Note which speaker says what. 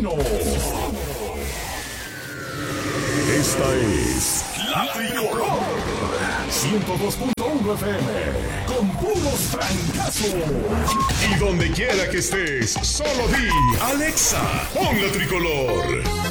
Speaker 1: Latino. Esta es La Tricolor 102.1 FM con puros francazos. Y donde quiera que estés, solo di Alexa, pon La Tricolor.